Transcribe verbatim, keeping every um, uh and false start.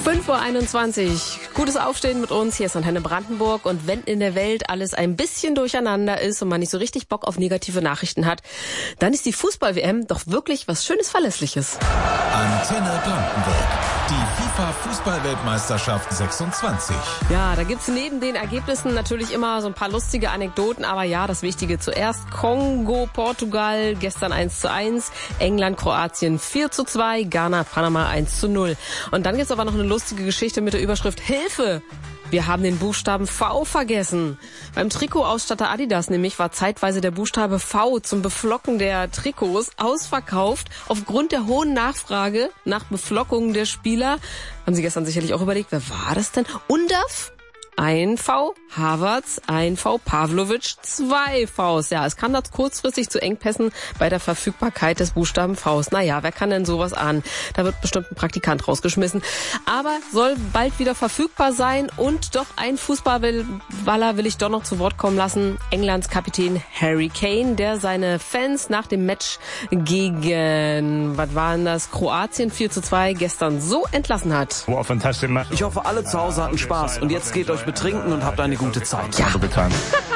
fünf Uhr einundzwanzig. Gutes Aufstehen mit uns. Hier ist Antenne Brandenburg. Und wenn in der Welt alles ein bisschen durcheinander ist und man nicht so richtig Bock auf negative Nachrichten hat, dann ist die Fußball-W M doch wirklich was Schönes, Verlässliches. Antenne Brandenburg. Die FIFA-Fußball-Weltmeisterschaft sechsundzwanzig. Ja, da gibt's neben den Ergebnissen natürlich immer so ein paar lustige Anekdoten. Aber ja, das Wichtige zuerst. Kongo, Portugal, gestern eins zu eins. England, Kroatien vier zu zwei. Ghana, Panama eins zu null. Und dann gibt's aber noch eine lustige Geschichte mit der Überschrift Hilfe! Wir haben den Buchstaben V vergessen. Beim Trikotausstatter Adidas nämlich war zeitweise der Buchstabe V zum Beflocken der Trikots ausverkauft. Aufgrund der hohen Nachfrage nach Beflockungen der Spieler haben Sie gestern sicherlich auch überlegt, wer war das denn? Undav? Ein V, Havertz, ein V, Pavlovic, zwei Vs. Ja, es kam da kurzfristig zu Engpässen bei der Verfügbarkeit des Buchstaben Vs. Naja, wer kann denn sowas ahnen? Da wird bestimmt ein Praktikant rausgeschmissen. Aber soll bald wieder verfügbar sein und doch ein Fußballer will ich doch noch zu Wort kommen lassen. Englands Kapitän Harry Kane, der seine Fans nach dem Match gegen, was waren das, Kroatien vier zu zwei gestern so entlassen hat. Ich hoffe, alle zu Hause hatten Spaß und jetzt geht euch betrinken und habt eine gute Zeit. Ja.